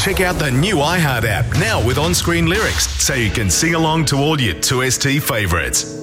Check out the new iHeart app now with on-screen lyrics so you can sing along to all your 2ST favourites.